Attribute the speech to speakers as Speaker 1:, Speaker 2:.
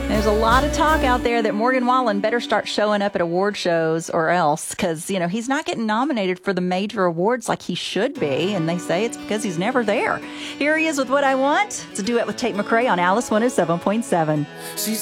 Speaker 1: There's a lot of talk out there that Morgan Wallen better start showing up at award shows or else, because, he's not getting nominated for the major awards like he should be, and they say it's because he's never there. Here he is with What I Want. It's a duet with Tate McRae on Alice 107.7.